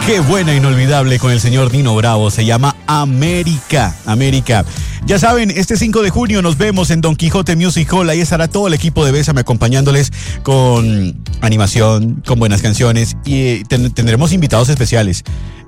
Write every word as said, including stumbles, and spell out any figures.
Qué buena, inolvidable con el señor Nino Bravo. Se llama América. América. Ya saben, este cinco de junio nos vemos en Don Quijote Music Hall. Ahí estará todo el equipo de Bésame acompañándoles con animación, con buenas canciones y ten- tendremos invitados especiales.